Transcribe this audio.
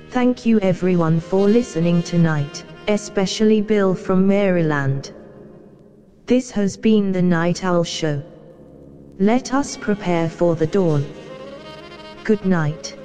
Thank you everyone for listening tonight, especially Bill from Maryland. This has been the Night Owl Show. Let us prepare for the dawn. Good night.